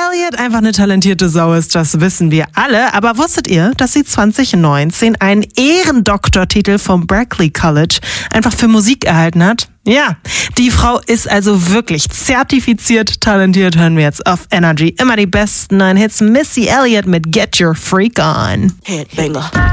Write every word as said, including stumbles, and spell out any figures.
Elliott einfach eine talentierte Sau ist, das wissen wir alle. Aber wusstet ihr, dass sie zwanzig neunzehn einen Ehrendoktortitel vom Berklee College einfach für Musik erhalten hat? Ja, die Frau ist also wirklich zertifiziert talentiert. Hören wir jetzt auf Energy immer die besten neuen Hits. Missy Elliott mit Get Your Freak On. Headbanger.